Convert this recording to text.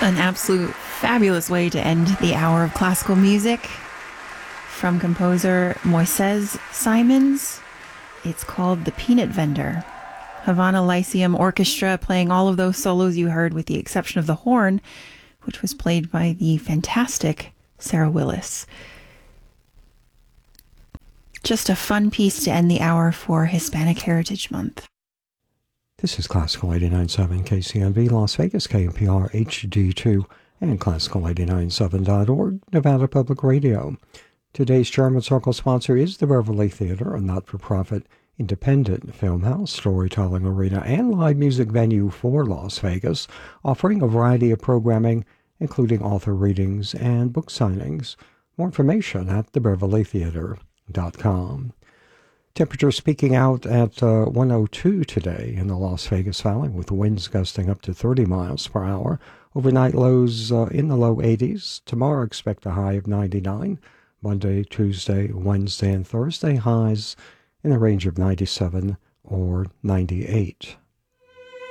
An absolute fabulous way to end the hour of classical music from composer Moises Simons. It's called The Peanut Vendor. Havana Lyceum Orchestra playing all of those solos you heard with the exception of the horn, which was played by the fantastic Sarah Willis. Just a fun piece to end the hour for Hispanic Heritage Month. This is Classical 89.7 KCMB, Las Vegas, KNPR HD2, and Classical897.org, Nevada Public Radio. Today's German Circle sponsor is the Beverly Theater, a not-for-profit, independent film house, storytelling arena, and live music venue for Las Vegas, offering a variety of programming, including author readings and book signings. More information at thebeverlytheater.com. Temperature speaking out at 102 today in the Las Vegas Valley, with winds gusting up to 30 miles per hour. Overnight lows in the low 80s. Tomorrow expect a high of 99. Monday, Tuesday, Wednesday, and Thursday highs in the range of 97 or 98.